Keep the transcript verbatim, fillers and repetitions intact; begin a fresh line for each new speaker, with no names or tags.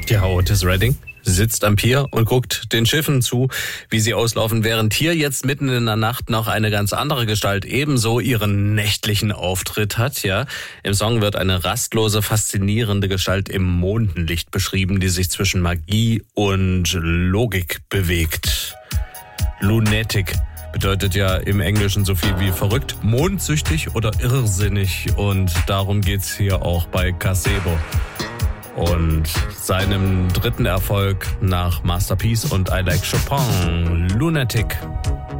Ja, Otis Redding sitzt am Pier und guckt den Schiffen zu, wie sie auslaufen, während hier jetzt mitten in der Nacht noch eine ganz andere Gestalt ebenso ihren nächtlichen Auftritt hat, ja. Im Song wird eine rastlose, faszinierende Gestalt im Mondenlicht beschrieben, die sich zwischen Magie und Logik bewegt. Lunatic bedeutet ja im Englischen so viel wie verrückt, mondsüchtig oder irrsinnig, und darum geht's hier auch bei Casebo. Und seinem dritten Erfolg nach Masterpiece und I Like Chopin, Lunatic.